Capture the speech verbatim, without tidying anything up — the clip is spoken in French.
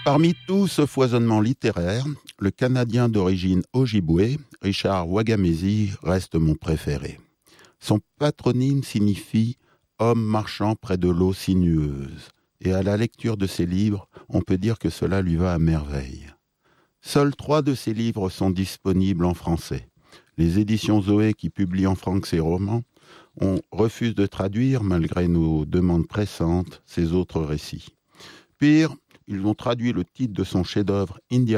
Parmi tout ce foisonnement littéraire, le Canadien d'origine Ojibwé, Richard Wagamezi, reste mon préféré. Son patronyme signifie « homme marchant près de l'eau sinueuse » et à la lecture de ses livres, on peut dire que cela lui va à merveille. Seuls trois de ses livres sont disponibles en français. Les éditions Zoé, qui publient en français ses romans, on refuse de traduire, malgré nos demandes pressantes, ses autres récits. Pire, ils ont traduit le titre de son chef-d'œuvre Indiana